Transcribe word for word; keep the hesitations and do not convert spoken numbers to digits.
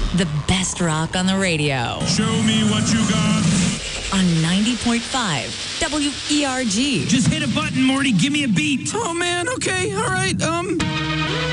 The best rock on the radio. Show me what you got. On ninety point five W E R G. Just hit a button, Morty. Give me a beat. Oh, man. Okay. All right. Um,